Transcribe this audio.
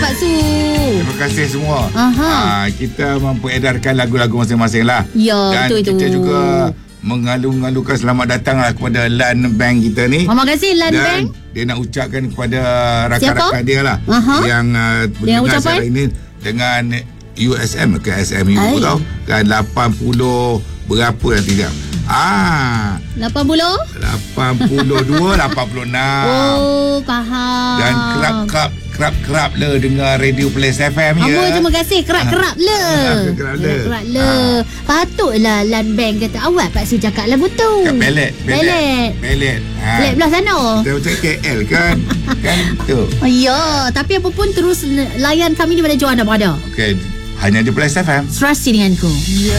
Pak Su. Terima kasih semua. Kita memperedarkan lagu-lagu masing-masing lah. Ya, dan betul kita itu. juga mengalu-ngalukan selamat datang lah kepada Land Bank kita ni. Terima kasih Land dan Bank. Dia nak ucapkan kepada rakan-rakan dia lah yang mendengar sekarang ini dengan USM ke SMU tau kan 80 berapa nanti jam 80? 82 86. Oh, faham. Dan kerap le dengar Radio Place FM ya. Terima kasih. Kerap le. Kerap le. Patutlah Land Bank kata awak Pak Su cakap lagu tu. Kat Pelet. Pelet belah sana. Kita macam KL kan. Kan tu. Ya, tapi apa pun terus layan kami di mana jauh anda berada. Okey, hanya di Place FM. Serasi denganku.